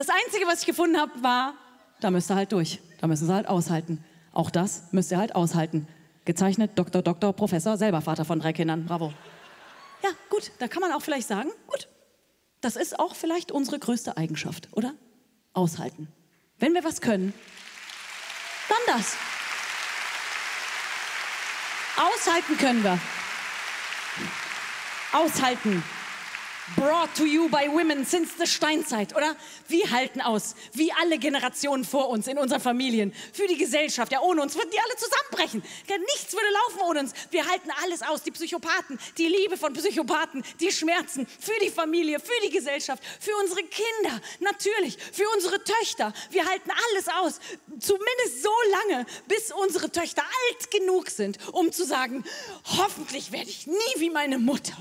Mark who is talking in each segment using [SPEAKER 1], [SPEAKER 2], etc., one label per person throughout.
[SPEAKER 1] Das Einzige, was ich gefunden habe, war, da müsst ihr halt durch. Da müssen sie halt aushalten. Auch das müsst ihr halt aushalten. Gezeichnet Dr. Professor, selber Vater von 3 Kindern. Bravo. Ja, gut, da kann man auch vielleicht sagen, gut, das ist auch vielleicht unsere größte Eigenschaft, oder? Aushalten. Wenn wir was können, dann das. Aushalten können wir. Aushalten. Brought to you by women since the Steinzeit, oder? Wir halten aus, wie alle Generationen vor uns in unseren Familien, für die Gesellschaft. Ja, ohne uns würden die alle zusammenbrechen. Nichts würde laufen ohne uns. Wir halten alles aus, die Psychopathen, die Liebe von Psychopathen, die Schmerzen, für die Familie, für die Gesellschaft, für unsere Kinder, natürlich, für unsere Töchter. Wir halten alles aus, zumindest so lange, bis unsere Töchter alt genug sind, um zu sagen, hoffentlich werde ich nie wie meine Mutter.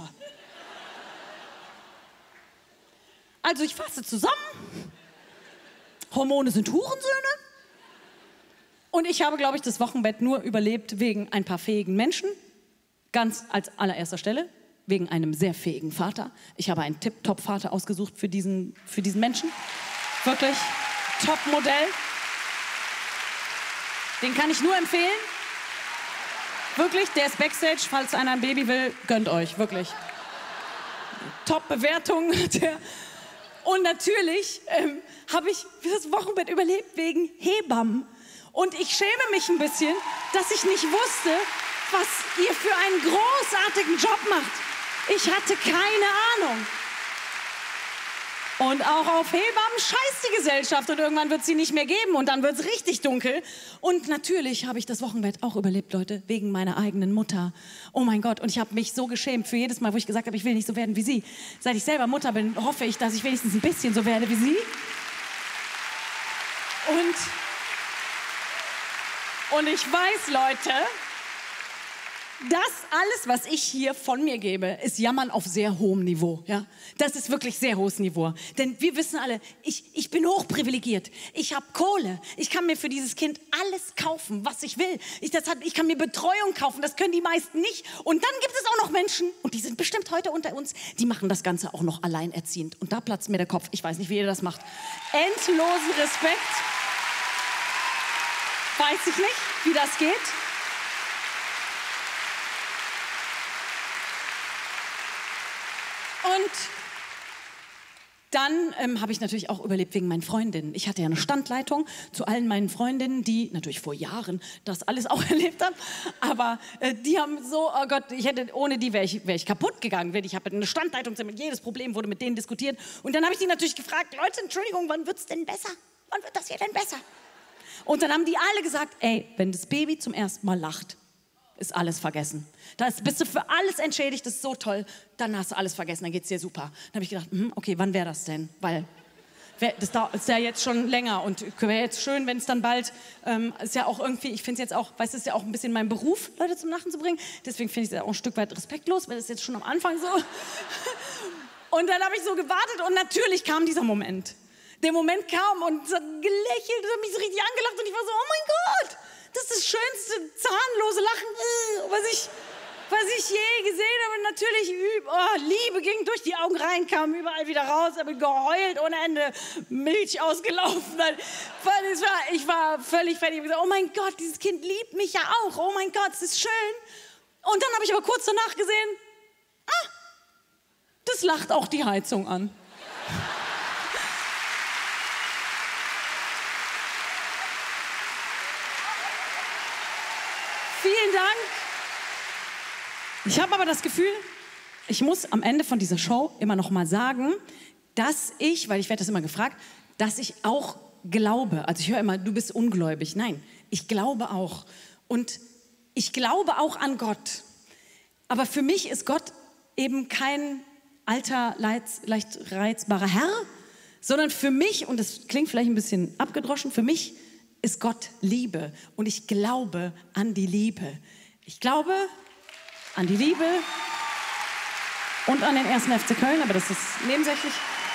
[SPEAKER 1] Also ich fasse zusammen, Hormone sind Hurensöhne und ich habe, glaube ich, das Wochenbett nur überlebt wegen ein paar fähigen Menschen, ganz als allererster Stelle, wegen einem sehr fähigen Vater. Ich habe einen Tip-Top-Vater ausgesucht für diesen Menschen, wirklich Top-Modell, den kann ich nur empfehlen, wirklich, der ist Backstage, falls einer ein Baby will, gönnt euch, wirklich. Top-Bewertung, Und natürlich habe ich das Wochenbett überlebt wegen Hebammen. Und ich schäme mich ein bisschen, dass ich nicht wusste, was ihr für einen großartigen Job macht. Ich hatte keine Ahnung. Und auch auf Hebammen scheißt die Gesellschaft und irgendwann wird es sie nicht mehr geben und dann wird es richtig dunkel. Und natürlich habe ich das Wochenbett auch überlebt, Leute, wegen meiner eigenen Mutter. Oh mein Gott, und ich habe mich so geschämt für jedes Mal, wo ich gesagt habe, ich will nicht so werden wie sie. Seit ich selber Mutter bin, hoffe ich, dass ich wenigstens ein bisschen so werde wie sie. Und ich weiß, Leute, das alles, was ich hier von mir gebe, ist Jammern auf sehr hohem Niveau. Ja? Das ist wirklich sehr hohes Niveau. Denn wir wissen alle, ich bin hochprivilegiert. Ich habe Kohle. Ich kann mir für dieses Kind alles kaufen, was ich will. Ich kann mir Betreuung kaufen. Das können die meisten nicht. Und dann gibt es auch noch Menschen, und die sind bestimmt heute unter uns, die machen das Ganze auch noch alleinerziehend. Und da platzt mir der Kopf. Ich weiß nicht, wie ihr das macht. Endlosen Respekt. Weiß ich nicht, wie das geht. Und dann habe ich natürlich auch überlebt wegen meinen Freundinnen. Ich hatte ja eine Standleitung zu allen meinen Freundinnen, die natürlich vor Jahren das alles auch erlebt haben. Aber die haben so, oh Gott, ohne die wäre ich kaputt gegangen. Ich habe eine Standleitung, jedes Problem wurde mit denen diskutiert. Und dann habe ich die natürlich gefragt, Leute, Entschuldigung, wann wird es denn besser? Wann wird das hier denn besser? Und dann haben die alle gesagt, ey, wenn das Baby zum ersten Mal lacht, ist alles vergessen. Bist du für alles entschädigt, das ist so toll, dann hast du alles vergessen, dann geht's dir super. Dann habe ich gedacht, okay, wann wäre das denn? Weil das ist ja jetzt schon länger und wäre jetzt schön, wenn es dann bald, ist ja auch irgendwie, ich finde es jetzt auch, weißt du, ist ja auch ein bisschen mein Beruf, Leute zum Lachen zu bringen, deswegen finde ich es auch ein Stück weit respektlos, weil das jetzt schon am Anfang so. Und dann habe ich so gewartet und natürlich kam dieser Moment. Der Moment kam und es hat gelächelt, es hat mich so richtig angelacht und ich war so, oh mein Gott, das ist das schönste zahnlose Lachen, was ich je gesehen habe. Und natürlich, Liebe ging durch die Augen rein, kam überall wieder raus, habe geheult ohne Ende, Milch ausgelaufen. Ich war völlig fertig. Ich habe gesagt, oh mein Gott, dieses Kind liebt mich ja auch. Oh mein Gott, es ist schön. Und dann habe ich aber kurz danach gesehen, das lacht auch die Heizung an. Vielen Dank. Ich habe aber das Gefühl, ich muss am Ende von dieser Show immer noch mal sagen, dass weil ich werde das immer gefragt, dass ich auch glaube. Also ich höre immer, du bist ungläubig. Nein, ich glaube auch. Und ich glaube auch an Gott. Aber für mich ist Gott eben kein alter, leicht reizbarer Herr, sondern für mich, und das klingt vielleicht ein bisschen abgedroschen, für mich ist Gott Liebe und ich glaube an die Liebe. Ich glaube an die Liebe und an den 1. FC Köln, aber das ist nebensächlich.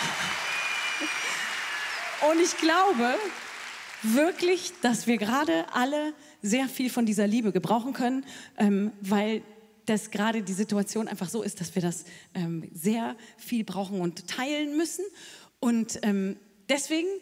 [SPEAKER 1] Und ich glaube wirklich, dass wir gerade alle sehr viel von dieser Liebe gebrauchen können, weil das gerade die Situation einfach so ist, dass wir das sehr viel brauchen und teilen müssen. Und deswegen